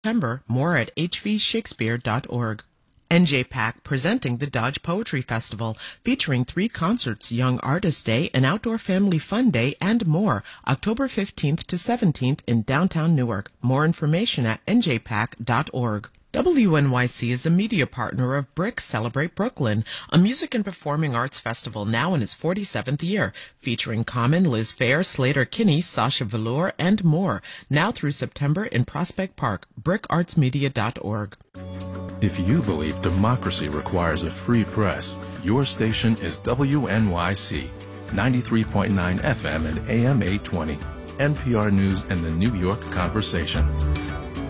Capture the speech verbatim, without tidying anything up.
September, more at h v shakespeare dot org. N J PAC presenting the Dodge Poetry Festival, featuring three concerts, Young Artist Day, an outdoor family fun day, and more, October fifteenth to seventeenth in downtown Newark. More information at n j pac dot org. W N Y C is a media partner of BRIC Celebrate Brooklyn, a music and performing arts festival now in its forty-seventh year, featuring Common, Liz Phair, Slater Kinney, Sasha Velour, and more, now through September in Prospect Park, brick arts media dot org. If you believe democracy requires a free press, your station is W N Y C, ninety-three point nine F M and A M eight twenty, N P R News and the New York Conversation.